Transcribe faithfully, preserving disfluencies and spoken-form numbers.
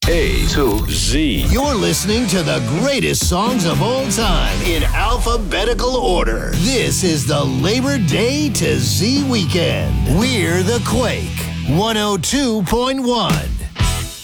A to Z. You're listening to the greatest songs of all time in alphabetical order. This is the Labor Day to Z weekend. We're the Quake one oh two point one.